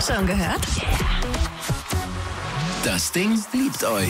Schon gehört? Das Ding liebt euch.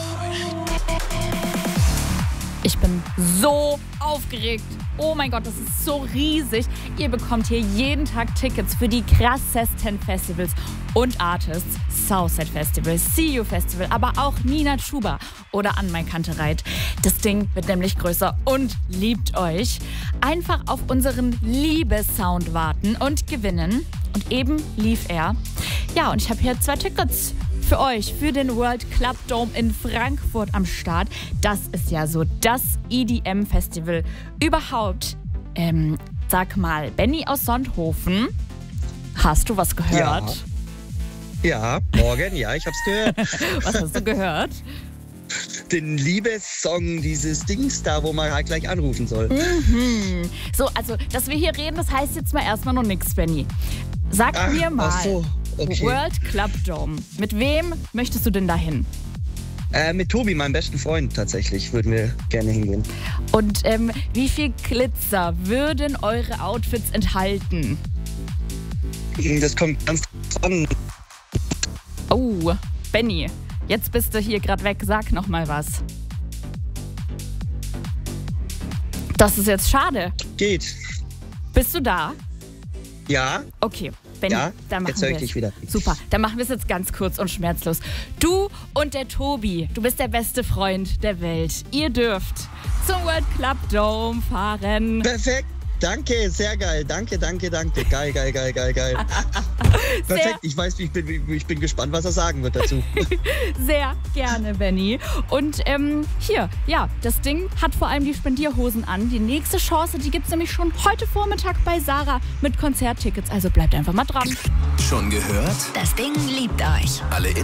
Ich bin so aufgeregt. Oh mein Gott, das ist so riesig. Ihr bekommt hier jeden Tag Tickets für die krassesten Festivals und Artists. Southside Festival, See You Festival, aber auch Nina Chuba oder An mein Kantereit. Das Ding wird nämlich größer und liebt euch. Einfach auf unseren Liebessound warten und gewinnen. Und eben lief er. Ja, und ich habe hier 2 Tickets für euch, für den World Club Dome in Frankfurt am Start. Das ist ja so das EDM-Festival überhaupt. Sag mal, Benny aus Sonthofen, hast du was gehört? Ja, morgen, ja, ich hab's gehört. Was hast du gehört? Den Liebessong dieses Dings da, wo man halt gleich anrufen soll. Mhm. So, also, dass wir hier reden, das heißt jetzt mal erstmal noch nichts, Benny. Sag mir mal, ach so, okay. World Club Dome, mit wem möchtest du denn dahin? Mit Tobi, meinem besten Freund tatsächlich, würden wir gerne hingehen. Und wie viel Glitzer würden eure Outfits enthalten? Das kommt ganz drauf an. Oh, Benny, jetzt bist du hier gerade weg. Sag noch mal was. Das ist jetzt schade. Geht. Bist du da? Ja. Okay, Benny, Ja, dann machen jetzt höre wir ich dich wieder. Super, dann machen wir es jetzt ganz kurz und schmerzlos. Du und der Tobi, du bist der beste Freund der Welt. Ihr dürft zum World Club Dome fahren. Perfekt. Danke, sehr geil. Danke. Geil. Perfekt. Ich weiß, ich bin gespannt, was er sagen wird dazu. Sehr gerne, Benny. Und hier, ja, das Ding hat vor allem die Spendierhosen an. Die nächste Chance, die gibt's nämlich schon heute Vormittag bei Sarah mit Konzerttickets. Also bleibt einfach mal dran. Schon gehört? Das Ding liebt euch. Alle